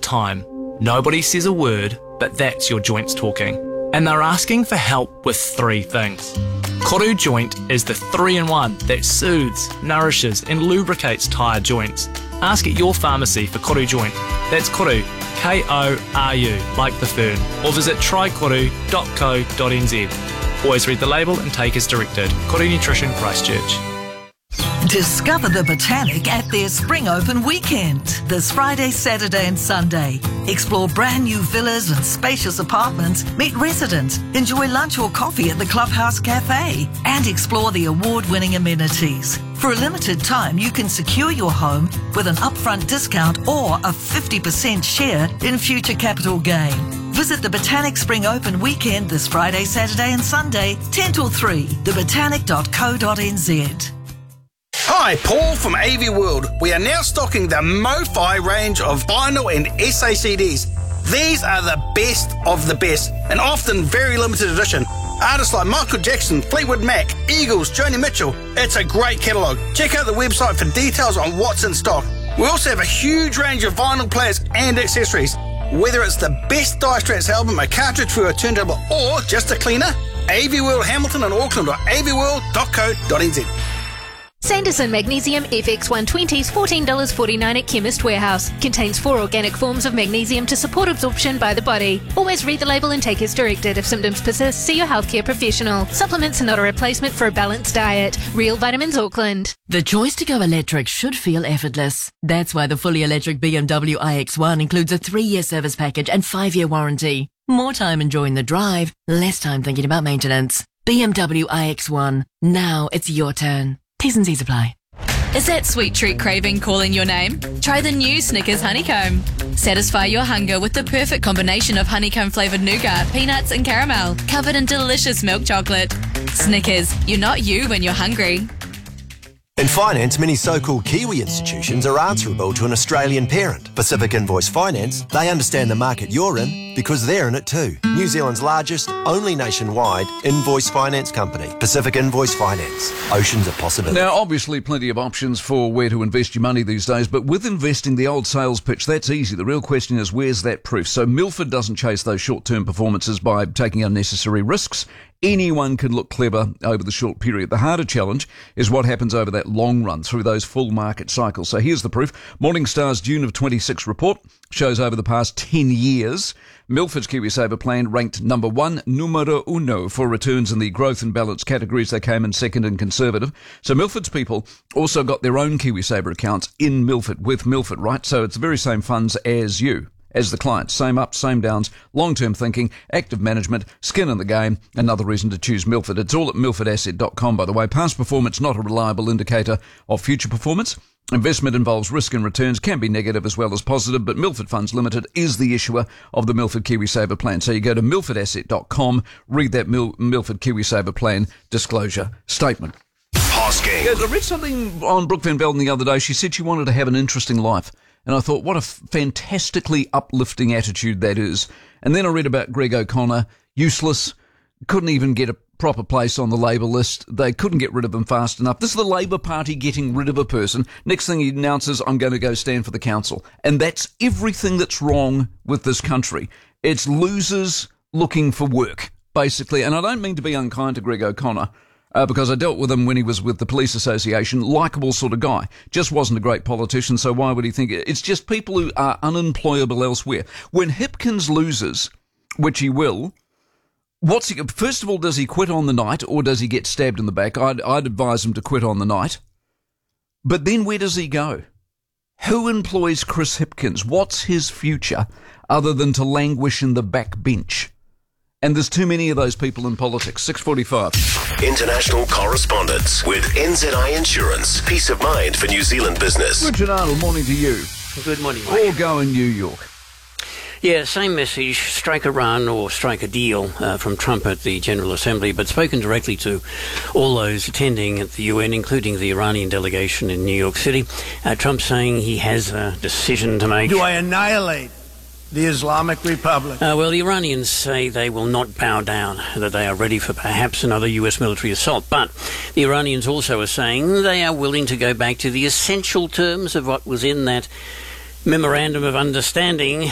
time. Nobody says a word, but that's your joints talking. And they're asking for help with 3 things. Koru Joint is the 3-in-1 that soothes, nourishes and lubricates tyre joints. Ask at your pharmacy for Koru Joint. That's Koru, K-O-R-U, like the fern. Or visit trykoru.co.nz. Always read the label and take as directed. Koru Nutrition, Christchurch. Discover the Botanic at their Spring Open weekend, this Friday, Saturday and Sunday. Explore brand new villas and spacious apartments, meet residents, enjoy lunch or coffee at the Clubhouse Cafe, and explore the award-winning amenities. For a limited time, you can secure your home with an upfront discount or a 50% share in future capital gain. Visit the Botanic Spring Open weekend this Friday, Saturday and Sunday, 10 till 3, thebotanic.co.nz. Hi, Paul from AV World. We are now stocking the MoFi range of vinyl and SACDs. These are the best of the best and often very limited edition. Artists like Michael Jackson, Fleetwood Mac, Eagles, Joni Mitchell. It's a great catalogue. Check out the website for details on what's in stock. We also have a huge range of vinyl players and accessories. Whether it's the best Dire Straits album, a cartridge for a turntable or just a cleaner, AV World Hamilton and Auckland or avworld.co.nz. Sanderson Magnesium FX120s $14.49 at Chemist Warehouse. Contains 4 organic forms of magnesium to support absorption by the body. Always read the label and take as directed. If symptoms persist, see your healthcare professional. Supplements are not a replacement for a balanced diet. Real Vitamins Auckland. The choice to go electric should feel effortless. That's why the fully electric BMW iX1 includes a 3-year service package and 5-year warranty. More time enjoying the drive, less time thinking about maintenance. BMW iX1. Now it's your turn. T's and C's apply. Is that sweet treat craving calling your name? Try the new Snickers Honeycomb. Satisfy your hunger with the perfect combination of honeycomb-flavoured nougat, peanuts and caramel, covered in delicious milk chocolate. Snickers, you're not you when you're hungry. In finance, many so-called Kiwi institutions are answerable to an Australian parent. Pacific Invoice Finance, they understand the market you're in because they're in it too. New Zealand's largest, only nationwide invoice finance company. Pacific Invoice Finance. Oceans of possibility. Now, obviously plenty of options for where to invest your money these days, but with investing, the old sales pitch, that's easy. The real question is, where's that proof? So Milford doesn't chase those short-term performances by taking unnecessary risks. Anyone can look clever over the short period. The harder challenge is what happens over that long run through those full market cycles. So here's the proof. Morningstar's June of 26 report shows over the past 10 years, Milford's KiwiSaver plan ranked number 1, numero uno, for returns in the growth and balance categories. They came in second in conservative. So Milford's people also got their own KiwiSaver accounts in Milford, with Milford, right? So it's the very same funds as you, as the client. Same ups, same downs, long-term thinking, active management, skin in the game. Another reason to choose Milford. It's all at milfordasset.com, by the way. Past performance, not a reliable indicator of future performance. Investment involves risk and returns, can be negative as well as positive, but Milford Funds Limited is the issuer of the Milford KiwiSaver plan. So you go to milfordasset.com, read that Milford KiwiSaver plan disclosure statement. Hosking. Yes, I read something on Brooke Van Velden the other day. She said she wanted to have an interesting life. And I thought, what a fantastically uplifting attitude that is. And then I read about Greg O'Connor, useless, couldn't even get a proper place on the Labour list. They couldn't get rid of him fast enough. This is the Labour Party getting rid of a person. Next thing he announces, I'm going to go stand for the council. And that's everything that's wrong with this country. It's losers looking for work, basically. And I don't mean to be unkind to Greg O'Connor, because I dealt with him when he was with the Police Association. Likeable sort of guy. Just wasn't a great politician, so why would he think it? It's just people who are unemployable elsewhere. When Hipkins loses, which he will, first of all, does he quit on the night or does he get stabbed in the back? I'd advise him to quit on the night. But then where does he go? Who employs Chris Hipkins? What's his future other than to languish in the back bench? And there's too many of those people in politics. 6:45. International correspondence with NZI Insurance. Peace of mind for New Zealand business. Richard Arnold, morning to you. Good morning, mate. All go in New York. Yeah, same message, strike Iran or strike a deal from Trump at the General Assembly, but spoken directly to all those attending at the UN, including the Iranian delegation in New York City. Trump saying he has a decision to make. Do I annihilate the Islamic Republic? Well, the Iranians say they will not bow down, that they are ready for perhaps another US military assault. But the Iranians also are saying they are willing to go back to the essential terms of what was in that Memorandum of Understanding